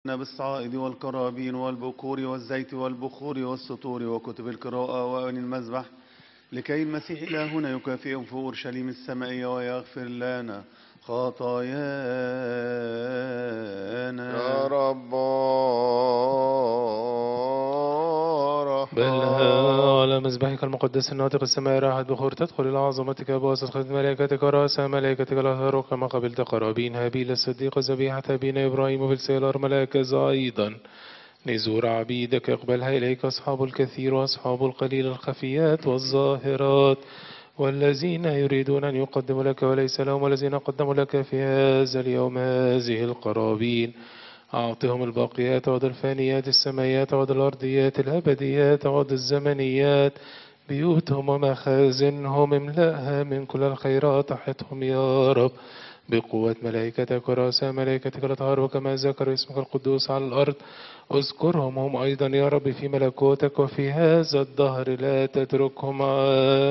بالصائد والقرابين والبكور والزيت والبخور والسطور وكتب القراءة وأواني المذبح، لكي المسيح إلهنا يكافئهم في أورشليم السمائية ويغفر لنا خطايانا. يا رب بلها على مذبحك المقدس الناطق السماء راحة بخور تدخل إلى عظمتك بواسطة خدمة ملائكتك ورأسها ملائكتك الأطهار، كما قبلت قرابين هابيل الصديق ذبيحة أبينا إبراهيم وبالسيلار ملائكة أيضا نزور عبيدك اقبلها إليك أصحاب الكثير وأصحاب القليل الخفيات والظاهرات، والذين يريدون أن يقدموا لك وليس لهم، والذين قدموا لك في هذا اليوم هذه القرابين أعطهم الباقيات وعد الفانيات السمايات وعد الأرضيات الأبديات وعد الزمنيات، بيوتهم ومخازنهم املأها من كل الخيرات، أحطهم يا رب بقوة ملائكتك ورأسها ملائكتك الأطهار، وكما ذكر اسمك القدوس على الأرض اذكرهم هم أيضا يا رب في ملكوتك، وفي هذا الدهر لا تتركهم